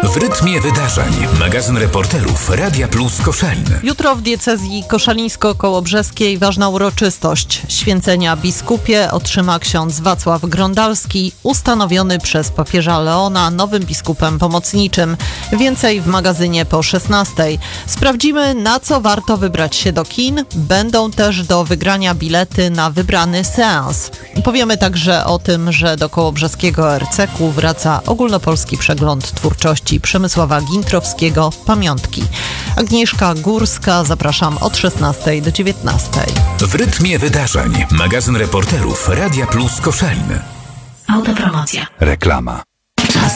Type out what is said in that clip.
W rytmie wydarzeń. Magazyn reporterów Radia Plus Koszalin. Jutro w diecezji koszalińsko-kołobrzeskiej ważna uroczystość. Święcenia biskupie otrzyma ksiądz Wacław Grondalski, ustanowiony przez papieża Leona nowym biskupem pomocniczym. Więcej w magazynie po 16:00. Sprawdzimy, na co warto wybrać się do kin. Będą też do wygrania bilety na wybrany seans. Powiemy także o tym, że do kołobrzeskiego RCK wraca ogólnopolski przegląd twórczości Przemysława Gintrowskiego Pamiątki. Agnieszka Górska, zapraszam od 16:00 do 19:00. W rytmie wydarzeń. Magazyn reporterów Radia Plus Koszalin. Autopromocja. Reklama.